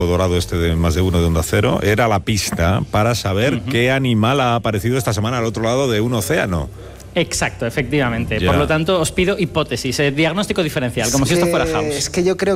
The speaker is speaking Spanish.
dorado este de Más de Uno de Onda Cero, era la pista para saber qué animal ha aparecido esta semana al otro lado de un océano. Exacto, efectivamente. Ya. Por lo tanto, os pido hipótesis, diagnóstico diferencial, como si esto fuera House. Es que yo creo